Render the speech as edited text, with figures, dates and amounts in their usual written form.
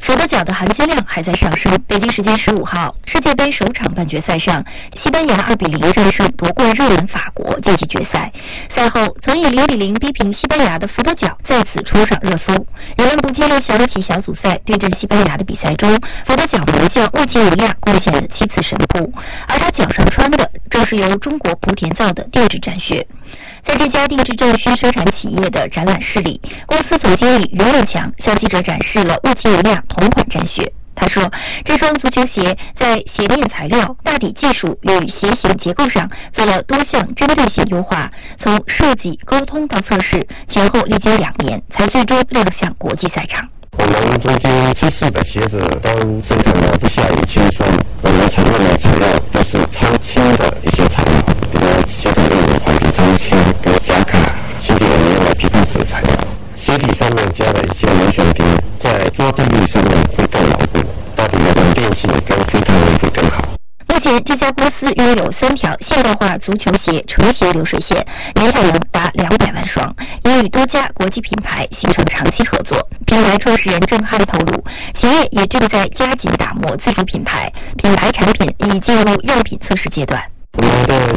佛得角的含金量还在上升。北京时间15号，世界杯首场半决赛上，西班牙2-0战胜夺冠热门法国，晋级决赛。赛后，曾以0-0逼平西班牙的佛得角再次冲上热搜。人们不禁联想起小组赛对阵西班牙的比赛中，佛得角门将乌齐维亚贡献的7次神扑，而他脚上穿的正是由中国莆田造的定制战靴。在这家定制战靴生产企业的展览室里，公司总经理袁乐强向记者展示了乌齐维亚同款战靴。他说，这双足球鞋在鞋垫材料、大底技术与鞋型结构上做了多项针对性优化，从设计、沟通到测试，前后历经2年，才最终亮相国际赛场。 我们中间出事的鞋子都生产了不下于千双，我们采用的材料都是超轻的一些材料，比如鞋底用的环皮超轻，跟夹卡，鞋底我们用的皮碳石材料，鞋底上面加了一些螺旋钉，在抓地力上面会更牢固，大底的稳定性跟飞弹力会更好。 目前，这家公司拥有3条现代化足球鞋纯鞋流水线，年产能达200万双，也与多家国际品牌形成长期合作。品牌创始人郑汉透露，企业也正在加紧打磨自主品牌，品牌产品已进入样品测试阶段。 我们的